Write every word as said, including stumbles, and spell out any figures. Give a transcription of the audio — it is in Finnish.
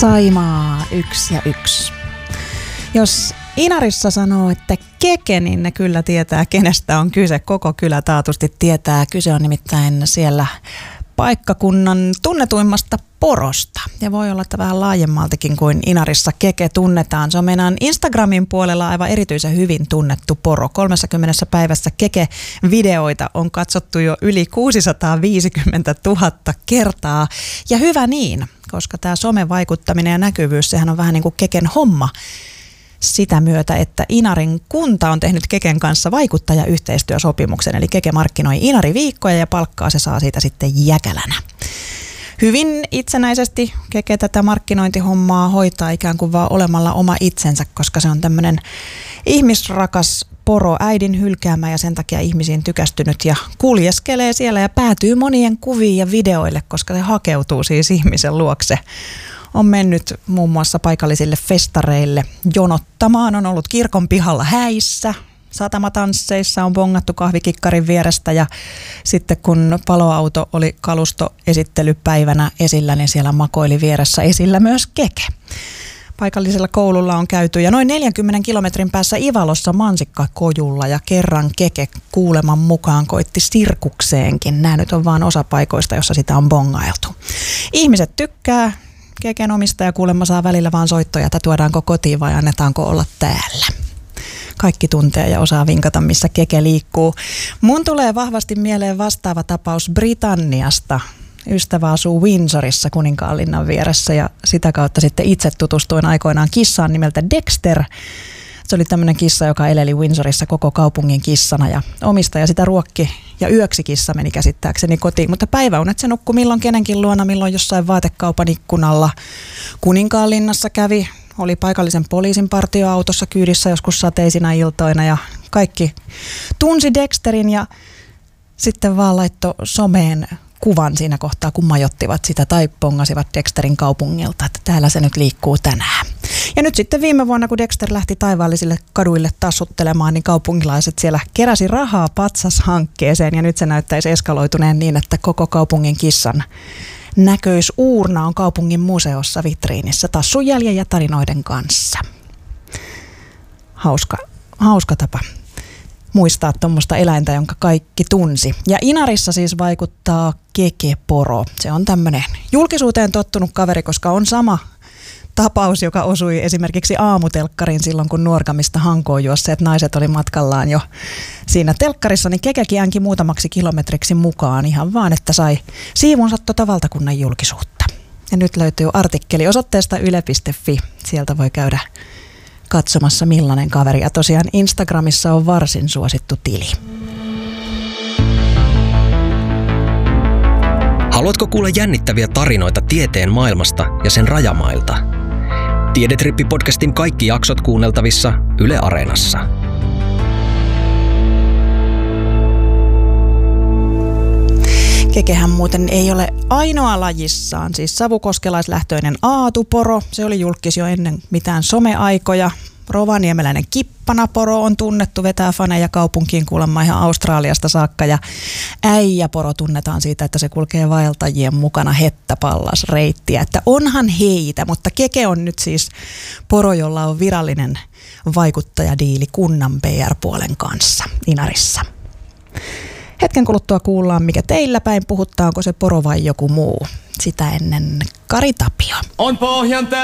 Saimaa yksi ja yksi. Jos Inarissa sanoo, että keke, niin ne kyllä tietää, kenestä on kyse. Koko kylä taatusti tietää. Kyse on nimittäin siellä paikkakunnan tunnetuimmasta porosta. Ja voi olla, että vähän laajemmaltikin kuin Inarissa keke tunnetaan. Se on meidän Instagramin puolella aivan erityisen hyvin tunnettu poro. kolmekymmentä päivässä keke-videoita on katsottu jo yli kuusisataaviisikymmentätuhatta kertaa. Ja hyvä niin, koska tämä somevaikuttaminen ja näkyvyys, sehän on vähän niin kuin keken homma. Sitä myötä, että Inarin kunta on tehnyt Keken kanssa vaikuttajayhteistyösopimuksen, eli Keke markkinoi Inari-viikkoja ja palkkaa se saa siitä sitten jäkälänä. Hyvin itsenäisesti Keke tätä markkinointihommaa hoitaa ikään kuin vaan olemalla oma itsensä, koska se on tämmöinen ihmisrakas poro, äidin hylkäämä ja sen takia ihmisiin tykästynyt ja kuljeskelee siellä ja päätyy monien kuviin ja videoille, koska se hakeutuu siis ihmisen luokse. On mennyt muun muassa paikallisille festareille jonottamaan, on ollut kirkon pihalla häissä, satamatansseissa on bongattu kahvikikkarin vierestä ja sitten kun paloauto oli kalustoesittelypäivänä esillä, niin siellä makoili vieressä esillä myös Keke. Paikallisella koululla on käyty ja noin neljänkymmenen kilometrin päässä Ivalossa mansikkakojulla ja kerran Keke kuuleman mukaan koitti sirkukseenkin. Nämä nyt on vaan osa paikoista, jossa sitä on bongailtu. Ihmiset tykkää. Keken omistaja kuulemma saa välillä vaan soittoja, että tuodaanko kotiin vai annetaanko olla täällä. Kaikki tuntee ja osaa vinkata, missä Keke liikkuu. Mun tulee vahvasti mieleen vastaava tapaus Britanniasta. Ystävä asuu Windsorissa Kuninkaanlinnan vieressä ja sitä kautta sitten itse tutustuin aikoinaan kissaan nimeltä Dexter. Se oli tämmöinen kissa, joka eleli Windsorissa koko kaupungin kissana ja omistaja sitä ruokki ja yöksi kissa meni käsittääkseni kotiin, mutta päiväunet se nukkui milloin kenenkin luona, milloin jossain vaatekaupan ikkunalla. Kuninkaanlinnassa kävi, oli paikallisen poliisin partioautossa kyydissä joskus sateisina iltoina ja kaikki tunsi Dexterin ja sitten vaan laittoi someen kuvan siinä kohtaa, kun majottivat sitä tai pongasivat Dexterin kaupungilta, että täällä se nyt liikkuu tänään. Ja nyt sitten viime vuonna, kun Dexter lähti taivaallisille kaduille tassuttelemaan, niin kaupungilaiset siellä keräsi rahaa patsashankkeeseen ja nyt se näyttäisi eskaloituneen niin, että koko kaupungin kissan näköisuurna on kaupungin museossa vitriinissä tassun jäljen ja tarinoiden kanssa. Hauska, hauska tapa muistaa tuommoista eläintä, jonka kaikki tunsi. Ja Inarissa siis vaikuttaa Keke-poro. Se on tämmöinen julkisuuteen tottunut kaveri, koska on sama tapaus, joka osui esimerkiksi aamutelkkarin silloin, kun Nuorgamista Hankoon juosseet naiset oli matkallaan jo siinä telkkarissa, niin Kekekin äänki muutamaksi kilometriksi mukaan ihan vaan, että sai siivunsa tuota valtakunnan julkisuutta. Ja nyt löytyy artikkeli osoitteesta yle piste fi. Sieltä voi käydä katsomassa millainen kaveri. Ja tosiaan Instagramissa on varsin suosittu tili. Haluatko kuulla jännittäviä tarinoita tieteen maailmasta ja sen rajamailta? Tiedetrippi-podcastin kaikki jaksot kuunneltavissa Yle Areenassa. Kekehän muuten ei ole ainoa lajissaan, siis savukoskelaislähtöinen aatuporo. Se oli julkis jo ennen mitään someaikoja. Rovaniemeläinen kippanaporo on tunnettu, vetää faneja kaupunkiin kuulemma ihan Australiasta saakka. Ja äijäporo tunnetaan siitä, että se kulkee vaeltajien mukana hettäpallasreittiä. Että onhan heitä, mutta Keke on nyt siis poro, jolla on virallinen vaikuttajadiili kunnan P R-puolen kanssa Inarissa. Hetken kuluttua kuullaan, mikä teillä päin puhuttaa, onko se poro vai joku muu. Sitä ennen Kari Tapio. On pohjan